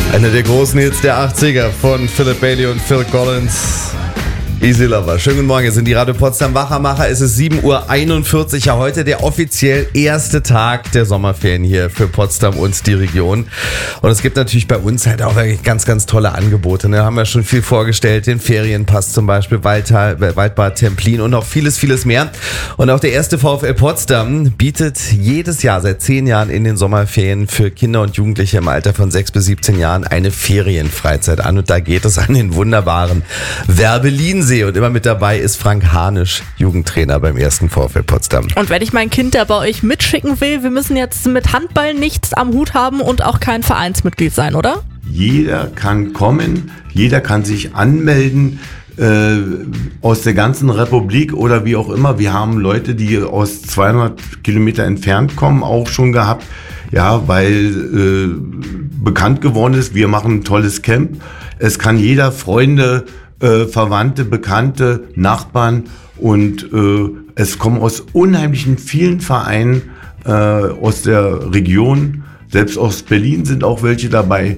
Einer der großen Hits der 80er von Philip Bailey und Phil Collins. Easy Lover. Schönen guten Morgen, hier sind die Radio Potsdam Wachermacher. Es ist 7:41 Uhr. Ja, heute der offiziell erste Tag der Sommerferien hier für Potsdam und die Region. Und es gibt natürlich bei uns halt auch wirklich ganz, ganz tolle Angebote. Ne? Haben wir schon viel vorgestellt. Den Ferienpass zum Beispiel, Waldbad Templin und noch vieles, vieles mehr. Und auch der erste VfL Potsdam bietet jedes Jahr seit 10 Jahren in den Sommerferien für Kinder und Jugendliche im Alter von 6 bis 17 Jahren eine Ferienfreizeit an. Und da geht es an den wunderbaren Werbelinsee. Und immer mit dabei ist Frank Hanisch, Jugendtrainer beim ersten VfL Potsdam. Und wenn ich mein Kind da bei euch mitschicken will, wir müssen jetzt mit Handball nichts am Hut haben und auch kein Vereinsmitglied sein, oder? Jeder kann kommen, jeder kann sich anmelden, aus der ganzen Republik oder wie auch immer. Wir haben Leute, die aus 200 Kilometer entfernt kommen, auch schon gehabt. Ja, weil bekannt geworden ist, wir machen ein tolles Camp. Es kann jeder, Freunde, Verwandte, Bekannte, Nachbarn und es kommen aus unheimlichen vielen Vereinen aus der Region, selbst aus Berlin sind auch welche dabei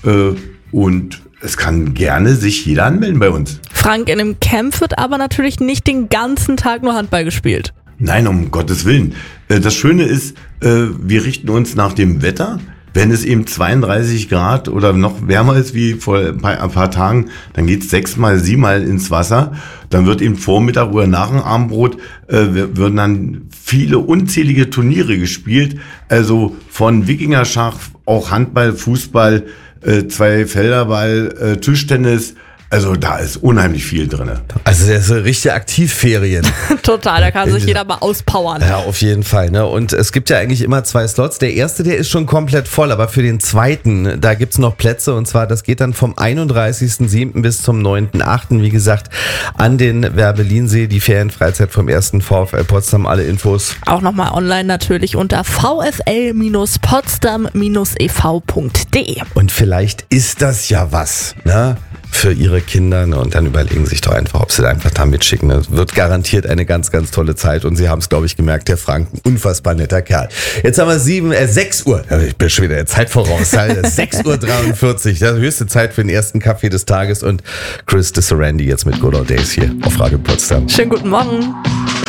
und es kann gerne sich jeder anmelden bei uns. Frank, in dem Camp wird aber natürlich nicht den ganzen Tag nur Handball gespielt. Nein, um Gottes Willen. Das Schöne ist, wir richten uns nach dem Wetter. Wenn es eben 32 Grad oder noch wärmer ist wie vor ein paar Tagen, dann geht es 6-mal, 7-mal ins Wasser. Dann wird eben Vormittag oder nach dem Abendbrot würden dann viele unzählige Turniere gespielt. Also von Wikingerschach, auch Handball, Fußball, Zweifelderball, Tischtennis. Also da ist unheimlich viel drin. Also das ist richtige Aktivferien. Total, da kann sich jeder mal auspowern. Ja, auf jeden Fall. Ne? Und es gibt ja eigentlich immer 2 Slots. Der erste, der ist schon komplett voll, aber für den zweiten, da gibt's noch Plätze. Und zwar, das geht dann vom 31.07. bis zum 9.08. Wie gesagt, an den Werbelinsee, die Ferienfreizeit vom ersten VfL Potsdam. Alle Infos auch nochmal online natürlich unter vfl-potsdam-ev.de. Und vielleicht ist das ja was, ne? Für ihre Kinder, ne? Und dann überlegen sich doch einfach, ob sie da einfach da mitschicken. Das wird garantiert eine ganz, ganz tolle Zeit und sie haben es, glaube ich, gemerkt, der Frank, ein unfassbar netter Kerl. Jetzt haben wir 6 Uhr, ich bin schon wieder der Zeit voraus, 6:43 Uhr, das höchste Zeit für den ersten Kaffee des Tages und Chris de Sarandi jetzt mit Good Old Days hier auf Radio Potsdam. Schönen guten Morgen.